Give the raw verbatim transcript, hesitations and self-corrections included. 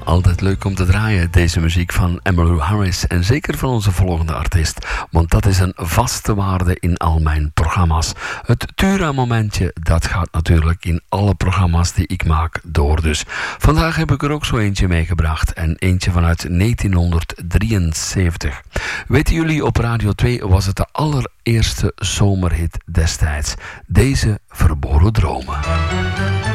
Altijd leuk om te draaien, deze muziek van Emmylou Harris. En zeker van onze volgende artiest. Want dat is een vaste waarde in al mijn programma's. Het Tura-momentje, dat gaat natuurlijk in alle programma's die ik maak door. Dus vandaag heb ik er ook zo eentje meegebracht. En eentje vanuit negentienhonderddrieënzeventig. Weten jullie, op Radio twee was het de allereerste zomerhit destijds. Deze Verborgen Dromen.